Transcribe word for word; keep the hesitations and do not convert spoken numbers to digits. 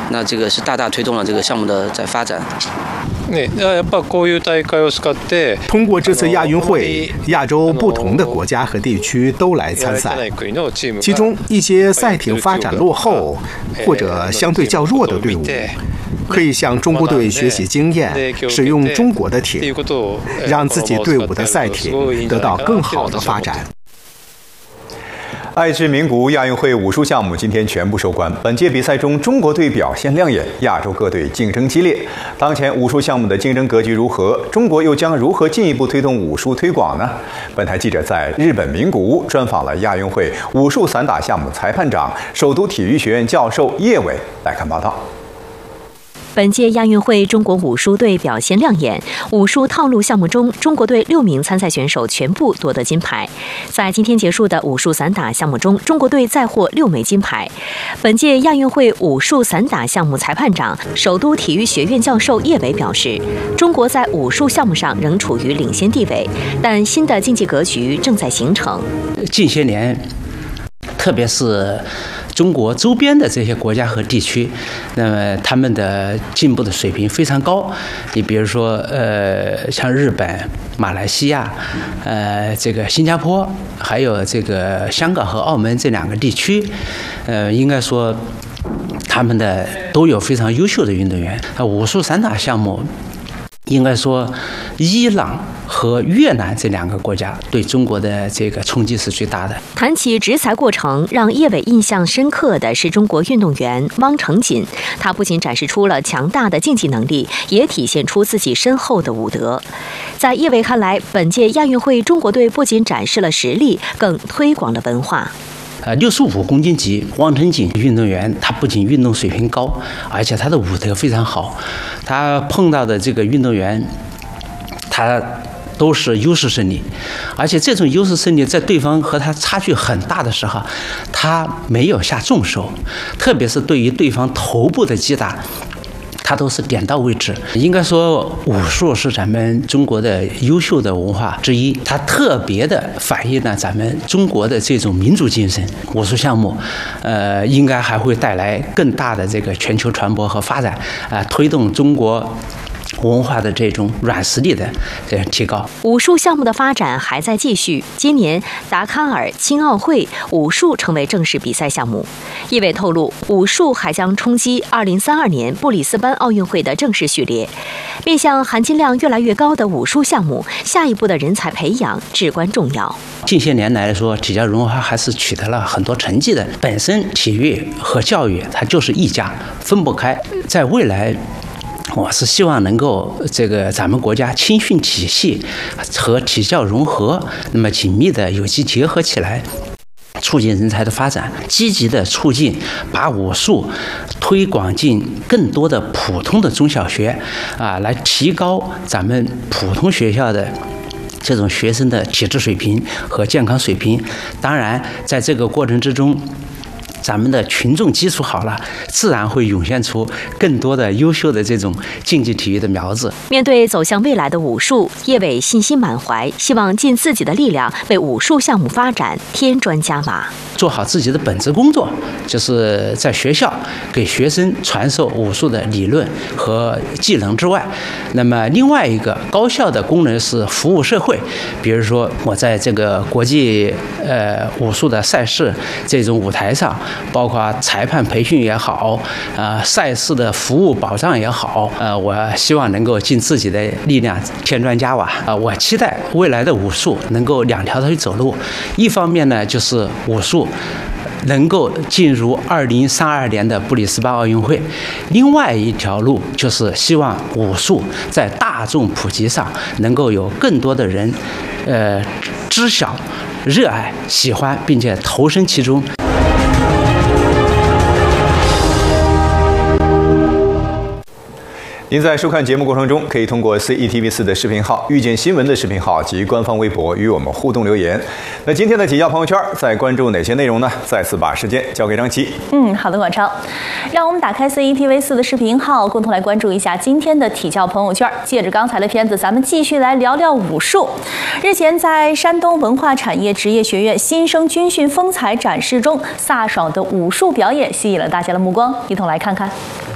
那这个是大大推动了这个项目的在发展。 通过这次亚运会，亚洲不同的国家和地区都来参赛，其中一些赛艇发展落后或者相对较弱的队伍，可以向中国队学习经验，使用中国的艇，让自己队伍的赛艇得到更好的发展。 爱知名古屋亚运会武术项目今天全部收官。本届比赛中，中国队表现亮眼，亚洲各队竞争激烈。当前武术项目的竞争格局如何？中国又将如何进一步推动武术推广呢？本台记者在日本名古屋专访了亚运会武术散打项目裁判长、首都体育学院教授叶伟，来看报道。 本届亚运会，中国武术队表现亮眼。武术套路项目中，中国队六名参赛选手全部夺得金牌。在今天结束的武术散打项目中，中国队再获六枚金牌。本届亚运会武术散打项目裁判长、首都体育学院教授叶伟表示，中国在武术项目上仍处于领先地位，但新的竞技格局正在形成。 近些年，特别是中国周边的这些国家和地区，那么他们的进步的水平非常高。你比如说，呃，像日本、马来西亚，呃，这个新加坡，还有这个香港和澳门这两个地区，呃，应该说他们的都有非常优秀的运动员。武术散打项目，应该说，伊朗和越南这两个国家对中国的这个冲击是最大的。 谈起执裁过程，让叶伟印象深刻的是中国运动员汪成锦。他不仅展示出了强大的竞技能力，也体现出自己深厚的武德。在叶伟看来，本届亚运会中国队不仅展示了实力，更推广了文化。 呃，六十五公斤级汪成锦运动员，他不仅运动水平高，而且他的武德非常好。他碰到的这个运动员，他都是优势胜利，而且这种优势胜利在对方和他差距很大的时候，他没有下重手，特别是对于对方头部的击打，它都是点到为止。应该说，武术是咱们中国的优秀的文化之一，它特别的反映了咱们中国的这种民族精神。武术项目，呃，应该还会带来更大的这个全球传播和发展，啊、呃，推动中国文化的这种软实力的这样提高。 武术项目的发展还在继续。今年达喀尔青奥会，武术成为正式比赛项目。叶伟透露，武术还将冲击二零三二年布里斯班奥运会的正式序列。面向含金量越来越高的武术项目，下一步的人才培养至关重要。 近些年来说，体教融合还是取得了很多成绩的。本身体育和教育它就是一家，分不开。在未来，我是希望能够这个咱们国家青训体系和体教融合，那么紧密的有机结合起来，促进人才的发展，积极的促进把武术推广进更多的普通的中小学啊，来提高咱们普通学校的这种学生的体质水平和健康水平。当然，在这个过程之中，咱们的群众基础好了，自然会涌现出更多的优秀的这种竞技体育的苗子。 面对走向未来的武术，叶伟信心满怀，希望尽自己的力量为武术项目发展添砖加瓦， 做好自己的本职工作，就是在学校给学生传授武术的理论和技能之外，那么另外一个高效的功能是服务社会。比如说，我在这个国际呃武术的赛事这种舞台上，包括裁判培训也好，呃，赛事的服务保障也好，呃，我希望能够尽自己的力量添砖加瓦啊、呃！我期待未来的武术能够两条腿走路，一方面呢，就是武术能够进入二零三二年的布里斯班奥运会，另外一条路就是希望武术在大众普及上能够有更多的人，呃，知晓、热爱、喜欢，并且投身其中。 您在收看节目过程中，可以通过 C E T V 四的视频号、遇见新闻的视频号及官方微博与我们互动留言。那今天的体教朋友圈在关注哪些内容呢？再次把时间交给张琪。 嗯，好的，广超，让我们打开 C E T V 四的视频号，共同来关注一下今天的体教朋友圈。借着刚才的片子，咱们继续来聊聊武术。日前，在山东文化产业职业学院新生军训风采展示中，飒爽的武术表演吸引了大家的目光，一同来看看。